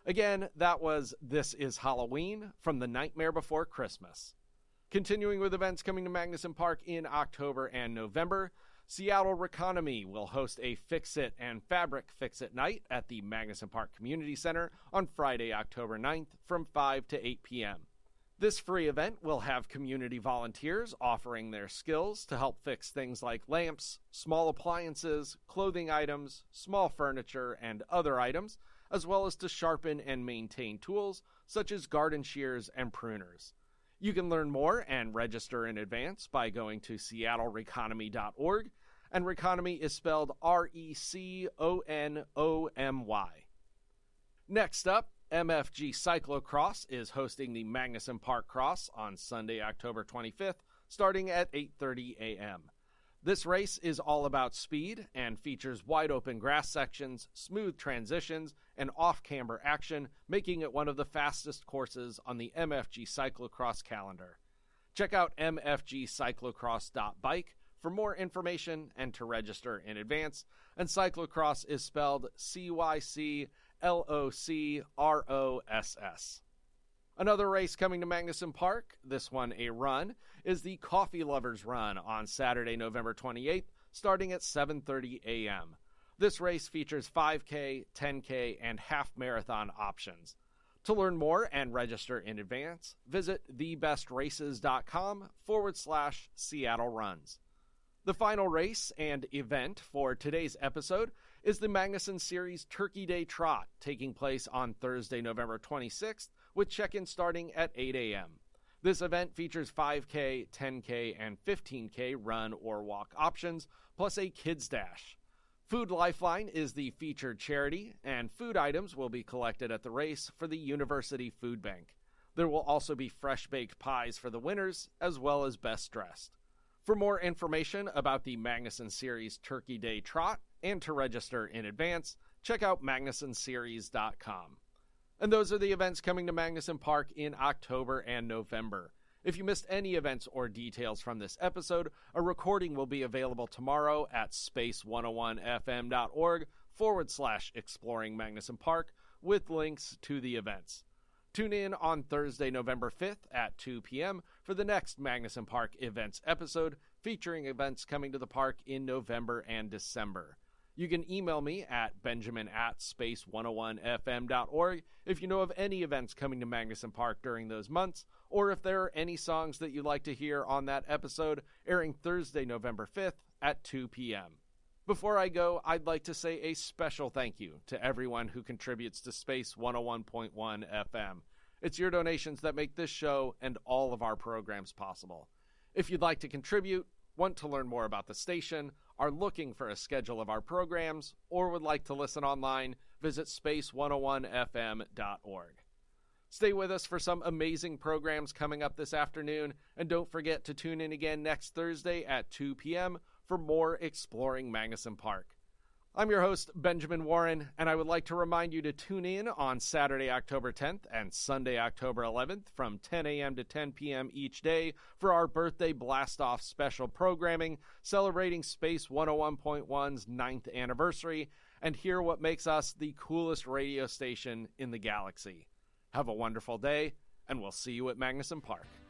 Again, that was This Is Halloween from The Nightmare Before Christmas. Continuing with events coming to Magnuson Park in October and November, Seattle Reconomy will host a Fix-It and Fabric Fix-It night at the Magnuson Park Community Center on Friday, October 9th from 5 to 8 p.m. This free event will have community volunteers offering their skills to help fix things like lamps, small appliances, clothing items, small furniture, and other items, as well as to sharpen and maintain tools such as garden shears and pruners. You can learn more and register in advance by going to seattlereconomy.org, and Reconomy is spelled Reconomy. Next up, MFG Cyclocross is hosting the Magnuson Park Cross on Sunday, October 25th, starting at 8:30 a.m. This race is all about speed and features wide-open grass sections, smooth transitions, and off-camber action, making it one of the fastest courses on the MFG Cyclocross calendar. Check out mfgcyclocross.bike for more information and to register in advance, and cyclocross is spelled Cyclocross. Another race coming to Magnuson Park, this one a run, is the Coffee Lovers Run on Saturday, November 28th, starting at 7:30 a.m. This race features 5K, 10K, and half marathon options. To learn more and register in advance, visit thebestraces.com/Seattle Runs. The final race and event for today's episode is the Magnuson Series Turkey Day Trot, taking place on Thursday, November 26th, with check-in starting at 8 a.m. This event features 5K, 10K, and 15K run or walk options, plus a kids dash. Food Lifeline is the featured charity, and food items will be collected at the race for the University Food Bank. There will also be fresh-baked pies for the winners, as well as best dressed. For more information about the Magnuson Series Turkey Day Trot and to register in advance, check out magnusonseries.com. And those are the events coming to Magnuson Park in October and November. If you missed any events or details from this episode, a recording will be available tomorrow at space101fm.org/exploring Magnuson Park with links to the events. Tune in on Thursday, November 5th at 2 p.m. for the next Magnuson Park Events episode, featuring events coming to the park in November and December. You can email me at benjamin@space101fm.org if you know of any events coming to Magnuson Park during those months, or if there are any songs that you'd like to hear on that episode, airing Thursday, November 5th at 2 p.m. Before I go, I'd like to say a special thank you to everyone who contributes to Space 101.1 FM. It's your donations that make this show and all of our programs possible. If you'd like to contribute, want to learn more about the station, are looking for a schedule of our programs, or would like to listen online, visit space101fm.org. Stay with us for some amazing programs coming up this afternoon, and don't forget to tune in again next Thursday at 2 p.m. for more Exploring Magnuson Park. I'm your host, Benjamin Warren, and I would like to remind you to tune in on Saturday, October 10th and Sunday, October 11th from 10 a.m. to 10 p.m. each day for our birthday blast-off special programming celebrating Space 101.1's 9th anniversary, and hear what makes us the coolest radio station in the galaxy. Have a wonderful day, and we'll see you at Magnuson Park.